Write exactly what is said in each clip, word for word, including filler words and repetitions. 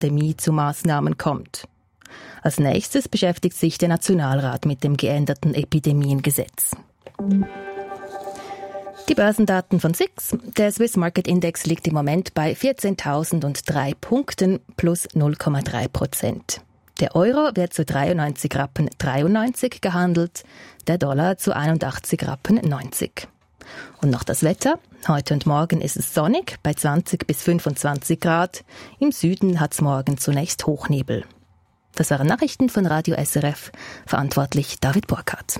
Pandemie zu Maßnahmen kommt. Als nächstes beschäftigt sich der Nationalrat mit dem geänderten Epidemiengesetz. Die Börsendaten von S I X. Der Swiss Market Index liegt im Moment bei vierzehntausenddrei Punkten plus null Komma drei Prozent. Der Euro wird zu dreiundneunzig Rappen dreiundneunzig gehandelt, der Dollar zu einundachtzig Rappen neunzig. Und noch das Wetter. Heute und morgen ist es sonnig bei zwanzig bis fünfundzwanzig Grad. Im Süden hat es morgen zunächst Hochnebel. Das waren Nachrichten von Radio S R F. Verantwortlich David Burkhardt.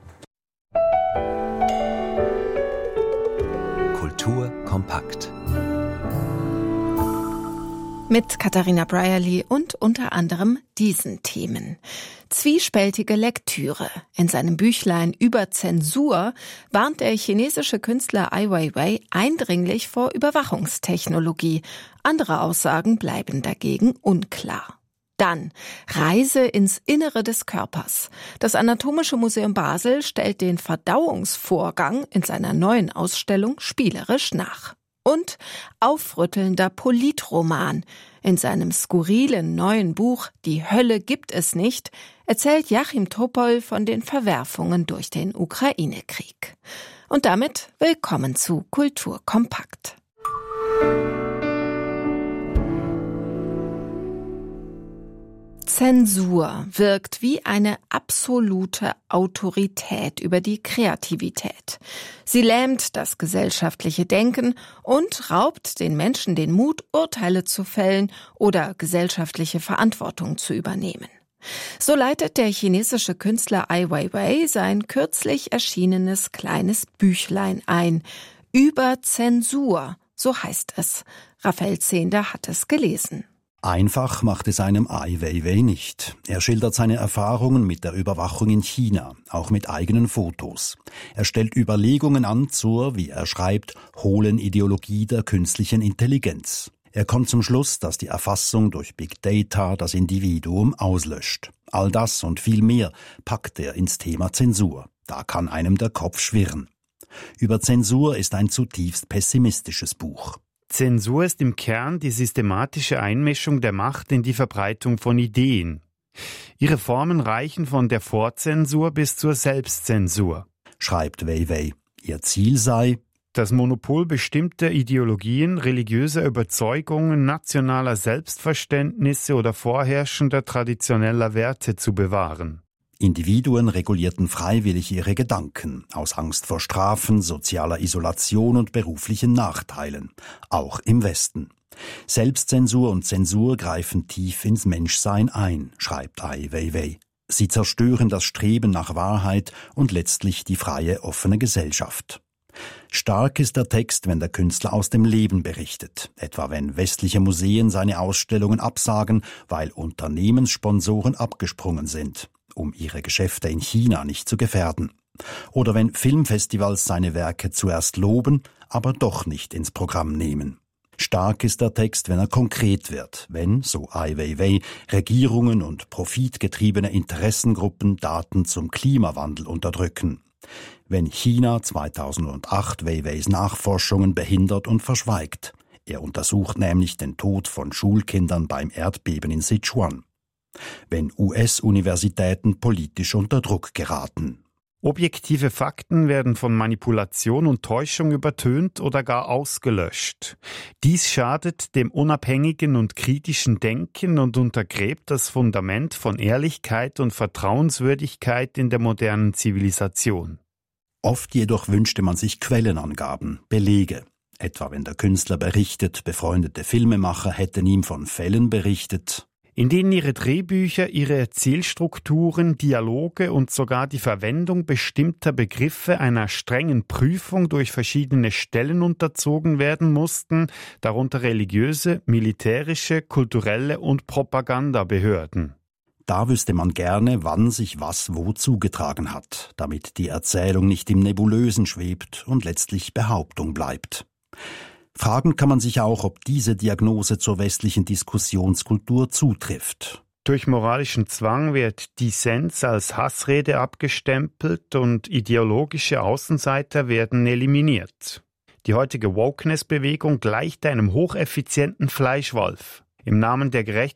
Kultur kompakt. Mit Katharina Brierly und unter anderem diesen Themen. Zwiespältige Lektüre. In seinem Büchlein über Zensur warnt der chinesische Künstler Ai Weiwei eindringlich vor Überwachungstechnologie. Andere Aussagen bleiben dagegen unklar. Dann Reise ins Innere des Körpers. Das Anatomische Museum Basel stellt den Verdauungsvorgang in seiner neuen Ausstellung spielerisch nach. Und aufrüttelnder Politroman. In seinem skurrilen neuen Buch »Die Hölle gibt es nicht« erzählt Joachim Topol von den Verwerfungen durch den Ukraine-Krieg. Und damit willkommen zu Kultur kompakt. Zensur wirkt wie eine absolute Autorität über die Kreativität. Sie lähmt das gesellschaftliche Denken und raubt den Menschen den Mut, Urteile zu fällen oder gesellschaftliche Verantwortung zu übernehmen. So leitet der chinesische Künstler Ai Weiwei sein kürzlich erschienenes kleines Büchlein ein. Über Zensur, so heißt es. Raphael Zehnder hat es gelesen. Einfach macht es einem Ai Weiwei nicht. Er schildert seine Erfahrungen mit der Überwachung in China, auch mit eigenen Fotos. Er stellt Überlegungen an zur, wie er schreibt, hohlen Ideologie der künstlichen Intelligenz. Er kommt zum Schluss, dass die Erfassung durch Big Data das Individuum auslöscht. All das und viel mehr packt er ins Thema Zensur. Da kann einem der Kopf schwirren. Über Zensur ist ein zutiefst pessimistisches Buch. Zensur ist im Kern die systematische Einmischung der Macht in die Verbreitung von Ideen. Ihre Formen reichen von der Vorzensur bis zur Selbstzensur, schreibt Weiwei. Ihr Ziel sei, das Monopol bestimmter Ideologien, religiöser Überzeugungen, nationaler Selbstverständnisse oder vorherrschender traditioneller Werte zu bewahren. Individuen regulierten freiwillig ihre Gedanken, aus Angst vor Strafen, sozialer Isolation und beruflichen Nachteilen, auch im Westen. Selbstzensur und Zensur greifen tief ins Menschsein ein, schreibt Ai Weiwei. Sie zerstören das Streben nach Wahrheit und letztlich die freie, offene Gesellschaft. Stark ist der Text, wenn der Künstler aus dem Leben berichtet, etwa wenn westliche Museen seine Ausstellungen absagen, weil Unternehmenssponsoren abgesprungen sind, um ihre Geschäfte in China nicht zu gefährden. Oder wenn Filmfestivals seine Werke zuerst loben, aber doch nicht ins Programm nehmen. Stark ist der Text, wenn er konkret wird, wenn, so Ai Weiwei, Regierungen und profitgetriebene Interessengruppen Daten zum Klimawandel unterdrücken. Wenn China zweitausendacht Weiweis Nachforschungen behindert und verschweigt. Er untersucht nämlich den Tod von Schulkindern beim Erdbeben in Sichuan. Wenn U S-Universitäten politisch unter Druck geraten. Objektive Fakten werden von Manipulation und Täuschung übertönt oder gar ausgelöscht. Dies schadet dem unabhängigen und kritischen Denken und untergräbt das Fundament von Ehrlichkeit und Vertrauenswürdigkeit in der modernen Zivilisation. Oft jedoch wünschte man sich Quellenangaben, Belege. Etwa wenn der Künstler berichtet, befreundete Filmemacher hätten ihm von Fällen berichtet, in denen ihre Drehbücher, ihre Erzählstrukturen, Dialoge und sogar die Verwendung bestimmter Begriffe einer strengen Prüfung durch verschiedene Stellen unterzogen werden mussten, darunter religiöse, militärische, kulturelle und Propagandabehörden. Da wüsste man gerne, wann sich was wo zugetragen hat, damit die Erzählung nicht im Nebulösen schwebt und letztlich Behauptung bleibt. Fragen kann man sich auch, ob diese Diagnose zur westlichen Diskussionskultur zutrifft. Durch moralischen Zwang wird Dissens als Hassrede abgestempelt und ideologische Außenseiter werden eliminiert. Die heutige Wokeness-Bewegung gleicht einem hocheffizienten Fleischwolf. Im Namen der Gerechtigkeit